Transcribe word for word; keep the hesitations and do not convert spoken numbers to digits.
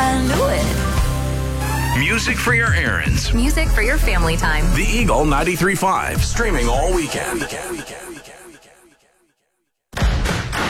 I knew it. Music for your errands. Music for your family time. The Eagle ninety-three point five, streaming all weekend. weekend, weekend.